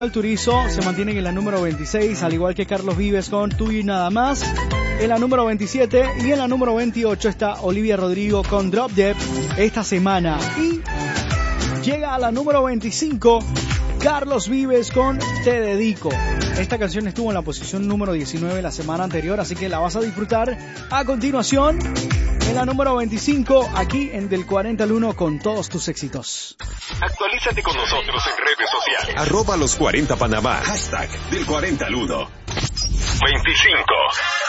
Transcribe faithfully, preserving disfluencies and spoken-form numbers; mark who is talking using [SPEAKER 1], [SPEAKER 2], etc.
[SPEAKER 1] El Turizo se mantienen en la número veintiséis, al igual que Carlos Vives con Tú y Nada Más. En la número veintisiete y en la número veintiocho está Olivia Rodrigo con Drop Dead esta semana. Y llega a la número veinticinco Carlos Vives con Te Dedico. Esta canción estuvo en la posición número diecinueve la semana anterior, así que la vas a disfrutar a continuación. En la número veinticinco, aquí en Del cuarenta al uno con todos tus éxitos.
[SPEAKER 2] Actualízate con nosotros en redes sociales.
[SPEAKER 3] Arroba los cuarenta Panamá. Hashtag Del cuarenta al uno.
[SPEAKER 2] veinticinco.